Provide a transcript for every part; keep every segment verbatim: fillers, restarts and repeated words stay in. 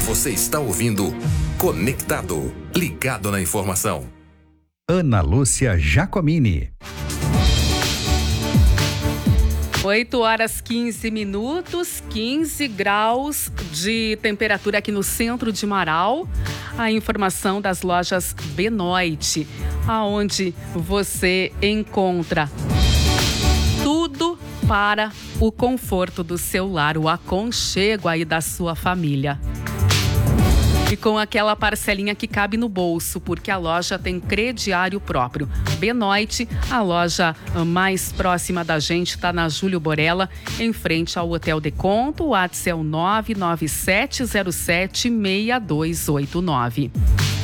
Você está ouvindo Conectado, ligado na informação. Ana Lúcia Jacomini. oito horas quinze minutos, quinze graus de temperatura aqui no centro de Marau. A informação das lojas Benoit, aonde você encontra tudo para o conforto do seu lar, o aconchego aí da sua família. E com aquela parcelinha que cabe no bolso, porque a loja tem crediário próprio. Benoit, a loja mais próxima da gente, está na Júlio Borella, em frente ao Hotel Deconto. O WhatsApp é o nove nove sete zero sete seis dois oito nove.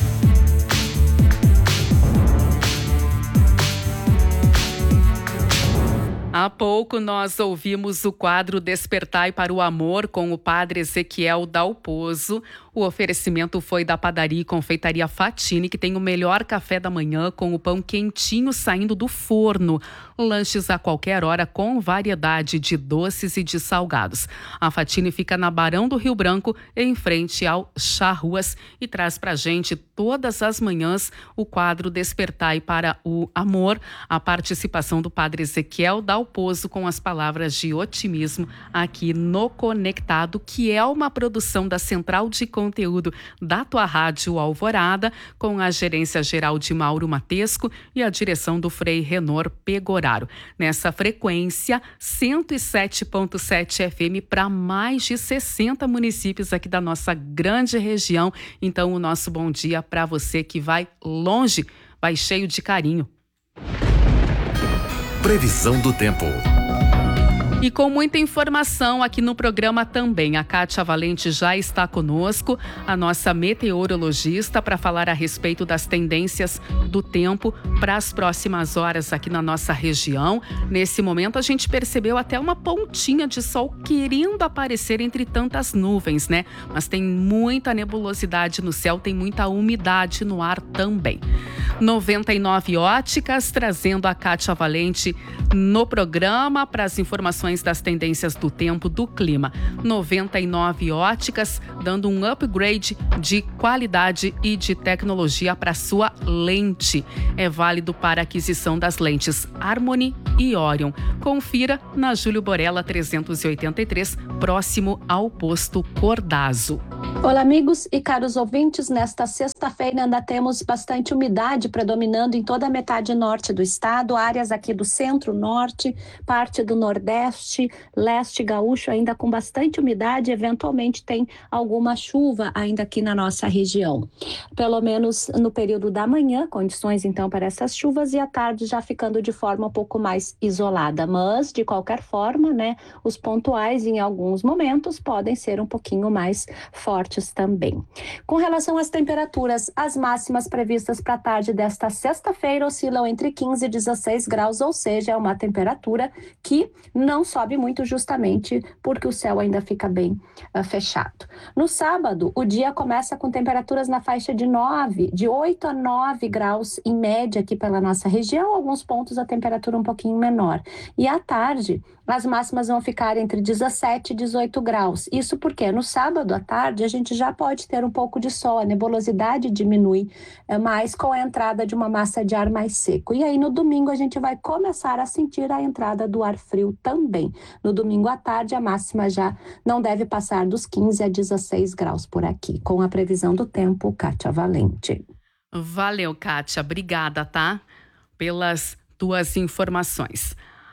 Há pouco nós ouvimos o quadro Despertai para o Amor com o padre Ezequiel Dalpozo. O oferecimento foi da padaria e confeitaria Fatini, que tem o melhor café da manhã com o pão quentinho saindo do forno. Lanches a qualquer hora com variedade de doces e de salgados. A Fatini fica na Barão do Rio Branco, em frente ao Charruas, e traz pra gente todas as manhãs o quadro Despertai para o Amor, a participação do padre Ezequiel Dalpozo com as palavras de otimismo aqui no Conectado, que é uma produção da Central de Conteúdo da tua Rádio Alvorada, com a gerência geral de Mauro Matesco e a direção do Frei Renor Pegoraro. Nessa frequência, cento e sete ponto sete F M para mais de sessenta municípios aqui da nossa grande região. Então, o nosso bom dia para você que vai longe, vai cheio de carinho. Previsão do tempo. E com muita informação aqui no programa também. A Kátia Valente já está conosco, a nossa meteorologista, para falar a respeito das tendências do tempo para as próximas horas aqui na nossa região. Nesse momento a gente percebeu até uma pontinha de sol querendo aparecer entre tantas nuvens, né? Mas tem muita nebulosidade no céu, tem muita umidade no ar também. noventa e nove Óticas, trazendo a Kátia Valente no programa para as informações das tendências do tempo, do clima. noventa e nove Óticas, dando um upgrade de qualidade e de tecnologia para sua lente. É válido para aquisição das lentes Harmony e Orion. Confira na Júlio Borella trezentos e oitenta e três, próximo ao posto Cordazo. Olá, amigos e caros ouvintes. Nesta sexta-feira ainda temos bastante umidade predominando em toda a metade norte do estado, áreas aqui do centro-norte, parte do nordeste, leste gaúcho ainda com bastante umidade, eventualmente tem alguma chuva ainda aqui na nossa região. Pelo menos no período da manhã, condições então para essas chuvas, e à tarde já ficando de forma um pouco mais isolada, mas de qualquer forma, né, os pontuais em alguns momentos podem ser um pouquinho mais fortes também. Com relação às temperaturas, as máximas previstas para a tarde desta sexta-feira oscilam entre quinze e dezesseis graus, ou seja, é uma temperatura que não sobe muito justamente porque o céu ainda fica bem uh, fechado. No sábado, o dia começa com temperaturas na faixa de nove, de oito a nove graus em média aqui pela nossa região, alguns pontos a temperatura um pouquinho menor. E à tarde, as máximas vão ficar entre dezessete e dezoito graus. Isso porque no sábado à tarde a gente já pode ter um pouco de sol, a nebulosidade diminui é, mais com a entrada de uma massa de ar mais seco. E aí no domingo a gente vai começar a sentir a entrada do ar frio também. No domingo à tarde a máxima já não deve passar dos quinze a dezesseis graus por aqui. Com a previsão do tempo, Kátia Valente. Valeu, Kátia. Obrigada, tá? Pelas tuas informações.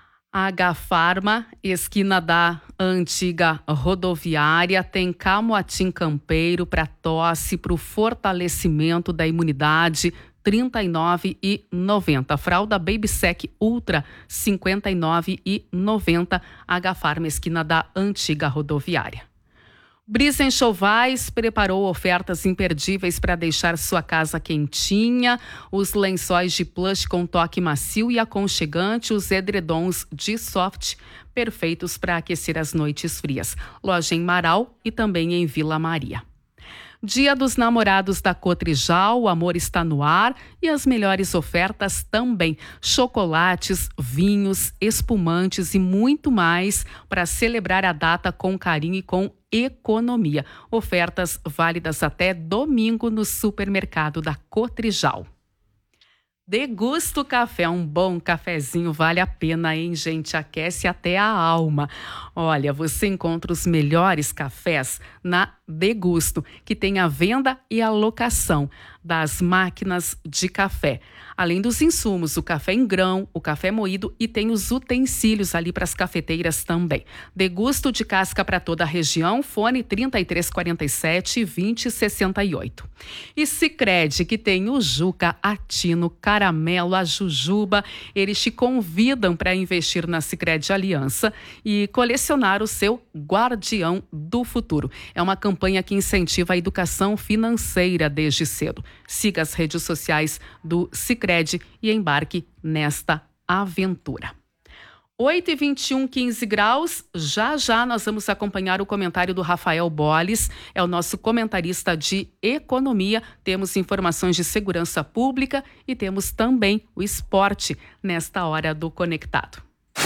H-Farma, esquina da antiga rodoviária, tem Camoatim Campeiro para tosse, para o fortalecimento da imunidade, trinta e nove reais e noventa centavos. Fralda Babysec Ultra, cinquenta e nove reais e noventa centavos. H-Farma, esquina da antiga rodoviária. Brisa Enxovais preparou ofertas imperdíveis para deixar sua casa quentinha, os lençóis de plush com toque macio e aconchegante, os edredons de soft, perfeitos para aquecer as noites frias. Loja em Marau e também em Vila Maria. Dia dos Namorados da Cotrijal, o amor está no ar e as melhores ofertas também. Chocolates, vinhos, espumantes e muito mais para celebrar a data com carinho e com Economia. Ofertas válidas até domingo no supermercado da Cotrijal. Degusta o café, um bom cafezinho vale a pena, hein, gente? Aquece até a alma. Olha, você encontra os melhores cafés na Degusto, que tem a venda e a locação das máquinas de café. Além dos insumos, o café em grão, o café moído e tem os utensílios ali para as cafeteiras também. Degusto de casca para toda a região, fone trinta e três quarenta e sete, vinte sessenta e oito. E Sicredi, que tem o Juca, a Tino, Caramelo, a Jujuba, eles te convidam para investir na Sicredi Aliança e colecionar o seu Guardião do Futuro. É uma campanha que incentiva a educação financeira desde cedo. Siga as redes sociais do Sicredi e embarque nesta aventura. oito e vinte e um, quinze graus. Já já nós vamos acompanhar o comentário do Rafael Boles, é o nosso comentarista de economia. Temos informações de segurança pública e temos também o esporte nesta hora do Conectado.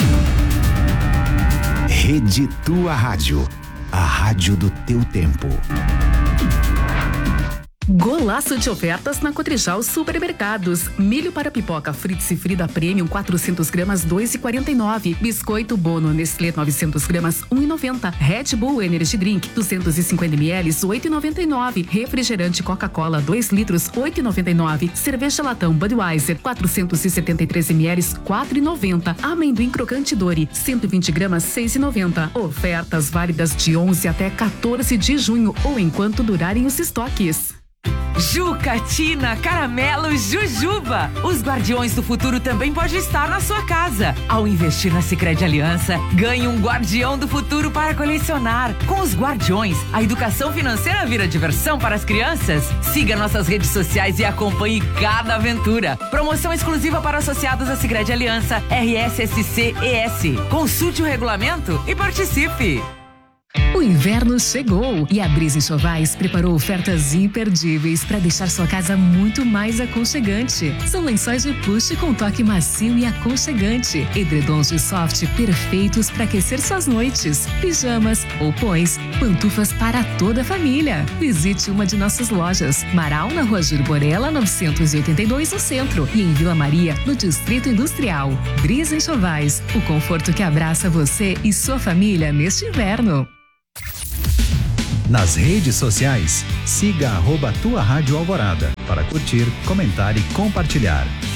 Rede Tua Rádio, a rádio do teu tempo. Golaço de ofertas na Cotrijal Supermercados. Milho para pipoca Fritz e Frida Premium quatrocentos gramas dois reais e quarenta e nove. Biscoito Bono Nestlé novecentos gramas um real e noventa. Red Bull Energy Drink duzentos e cinquenta mililitros oito reais e noventa e nove. Refrigerante Coca-Cola dois litros oito reais e noventa e nove. Cerveja latão Budweiser quatrocentos e setenta e três mililitros quatro reais e noventa. Amendoim crocante Dori cento e vinte gramas seis reais e noventa. Ofertas válidas de onze até quatorze de junho ou enquanto durarem os estoques. Juca, Tina, Caramelo, Jujuba. Os Guardiões do Futuro também pode estar na sua casa. Ao investir na Sicredi Aliança, ganhe um Guardião do Futuro para colecionar. Com os Guardiões, a educação financeira vira diversão para as crianças. Siga nossas redes sociais e acompanhe cada aventura. Promoção exclusiva para associados à Sicredi Aliança R S S C E S. Consulte o regulamento e participe. O inverno chegou e a Brisa Enxovais preparou ofertas imperdíveis para deixar sua casa muito mais aconchegante. São lençóis de plush com toque macio e aconchegante, edredons de soft perfeitos para aquecer suas noites, pijamas, roupões, pantufas para toda a família. Visite uma de nossas lojas, Marau na Rua Júlio Borella novecentos e oitenta e dois no centro e em Vila Maria no Distrito Industrial. Brisa Enxovais, o conforto que abraça você e sua família neste inverno. Nas redes sociais, siga arroba Tua Rádio Alvorada para curtir, comentar e compartilhar.